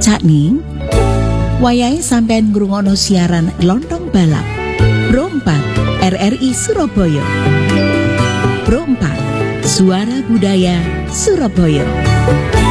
Cakning, wayahe sampean ngrungokno siaran Lontong Balap Pro 4 RRI Surabaya. Pro 4 Suara Budaya Surabaya.